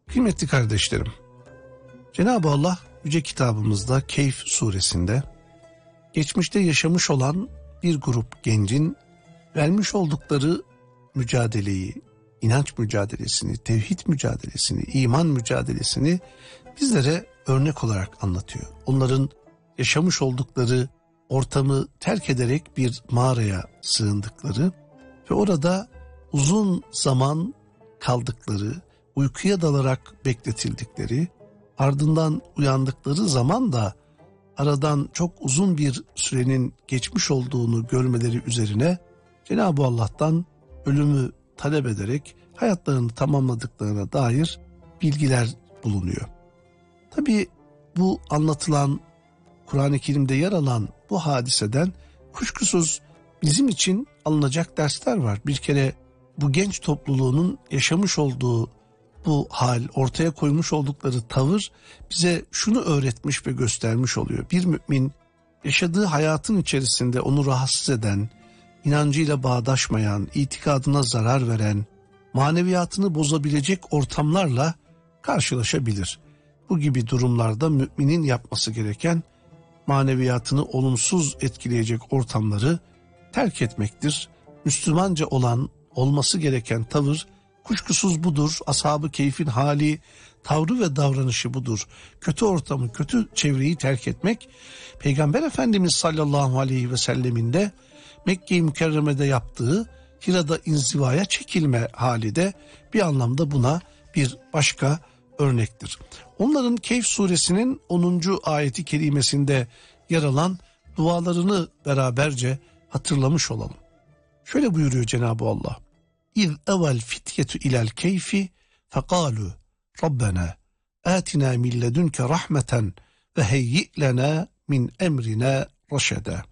Kıymetli kardeşlerim, Cenab-ı Allah Yüce Kitabımızda Keyf suresinde geçmişte yaşamış olan bir grup gencin vermiş oldukları mücadeleyi, inanç mücadelesini, tevhid mücadelesini, iman mücadelesini bizlere örnek olarak anlatıyor. Onların yaşamış oldukları ortamı terk ederek bir mağaraya sığındıkları ve orada uzun zaman kaldıkları, uykuya dalarak bekletildikleri, ardından uyandıkları zaman da aradan çok uzun bir sürenin geçmiş olduğunu görmeleri üzerine Cenab-ı Allah'tan ölümü talep ederek hayatlarını tamamladıklarına dair bilgiler bulunuyor. Tabii bu anlatılan, Kur'an-ı Kerim'de yer alan bu hadiseden kuşkusuz bizim için alınacak dersler var. Bir kere bu genç topluluğunun yaşamış olduğu bu hal, ortaya koymuş oldukları tavır bize şunu öğretmiş ve göstermiş oluyor. Bir mümin yaşadığı hayatın içerisinde onu rahatsız eden, inancıyla bağdaşmayan, itikadına zarar veren, maneviyatını bozabilecek ortamlarla karşılaşabilir. Bu gibi durumlarda müminin yapması gereken maneviyatını olumsuz etkileyecek ortamları terk etmektir. Müslümanca olan, olması gereken tavır kuşkusuz budur. Ashab-ı Keyf'in hali, tavrı ve davranışı budur. Kötü ortamı, kötü çevreyi terk etmek, Peygamber Efendimiz sallallahu aleyhi ve sellemin de Mekke-i Mükerreme'de yaptığı Hira'da inzivaya çekilme hali de bir anlamda buna bir başka örnektir. Onların Keyf suresinin 10. ayeti kerimesinde yer alan dualarını beraberce hatırlamış olalım. Şöyle buyuruyor Cenab-ı Allah: İz evel fityetu ilel keyfi fekalu Rabbena atina min ledunke rahmeten ve heyyi lena min emrina raşeda.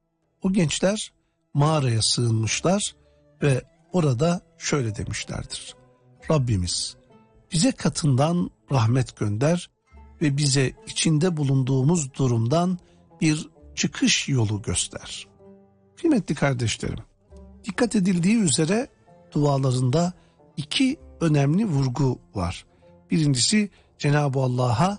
O gençler mağaraya sığınmışlar ve orada şöyle demişlerdir: Rabbimiz bize katından rahmet gönder ve bize içinde bulunduğumuz durumdan bir çıkış yolu göster. Kıymetli kardeşlerim, dikkat edildiği üzere dualarında iki önemli vurgu var. Birincisi Cenab-ı Allah'a